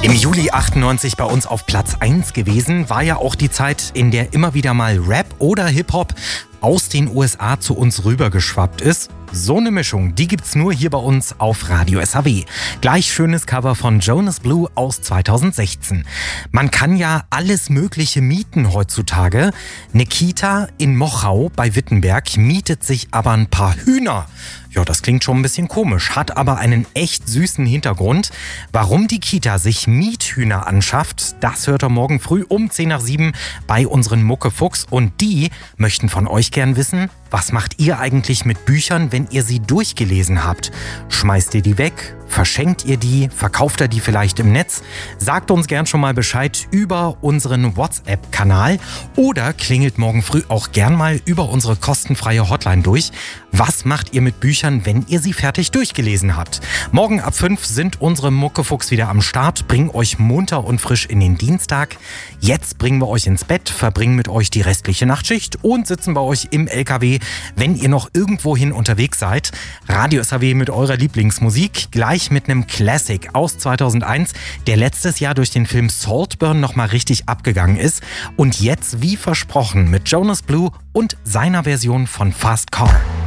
Im Juli 98 bei uns auf Platz 1 gewesen, war ja auch die Zeit, in der immer wieder mal Rap oder Hip-Hop aus den USA zu uns rübergeschwappt ist. So eine Mischung, die gibt's nur hier bei uns auf Radio SAW. Gleich schönes Cover von Jonas Blue aus 2016. Man kann ja alles Mögliche mieten heutzutage. Eine Kita in Mochau bei Wittenberg mietet sich aber ein paar Hühner. Ja, das klingt schon ein bisschen komisch, hat aber einen echt süßen Hintergrund. Warum die Kita sich Miethühner anschafft, das hört ihr morgen früh um 6:50 bei unseren Muckefuchs. Und die möchten von euch gern wissen, was macht ihr eigentlich mit Büchern, wenn ihr sie durchgelesen habt? Schmeißt ihr die weg? Verschenkt ihr die? Verkauft ihr die vielleicht im Netz? Sagt uns gern schon mal Bescheid über unseren WhatsApp-Kanal oder klingelt morgen früh auch gern mal über unsere kostenfreie Hotline durch. Was macht ihr mit Büchern, wenn ihr sie fertig durchgelesen habt? Morgen ab 5 sind unsere Muckefuchs wieder am Start, bringen euch munter und frisch in den Dienstag. Jetzt bringen wir euch ins Bett, verbringen mit euch die restliche Nachtschicht und sitzen bei euch im LKW, wenn ihr noch irgendwohin unterwegs seid. Radio SAW mit eurer Lieblingsmusik, gleich mit einem Classic aus 2001, der letztes Jahr durch den Film Saltburn nochmal richtig abgegangen ist. Und jetzt, wie versprochen, mit Jonas Blue und seiner Version von Fast Car.